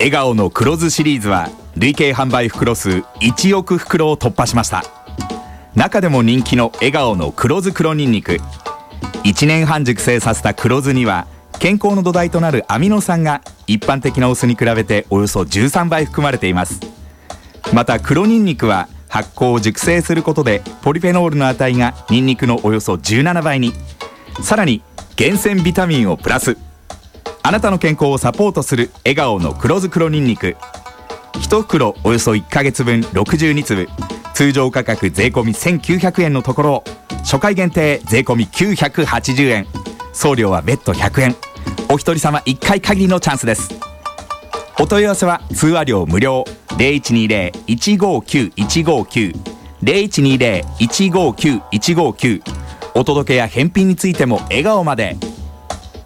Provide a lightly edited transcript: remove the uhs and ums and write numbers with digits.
笑顔の黒酢シリーズは累計販売袋数1億袋を突破しました。中でも人気の笑顔の黒酢黒にんにく、1年半熟成させた黒酢には健康の土台となるアミノ酸が一般的なお酢に比べておよそ13倍含まれています。また黒にんにくは発酵を熟成することでポリフェノールの値がニンニクのおよそ17倍に、さらに厳選ビタミンをプラス。あなたの健康をサポートする笑顔の黒酢黒にんにく、1袋およそ1ヶ月分62粒、通常価格税込み1900円のところを初回限定税込み980円、送料は別途100円、お一人様1回限りのチャンスです。お問い合わせは通話料無料 0120-159-159 0120-159-159、お届けや返品についても笑顔まで。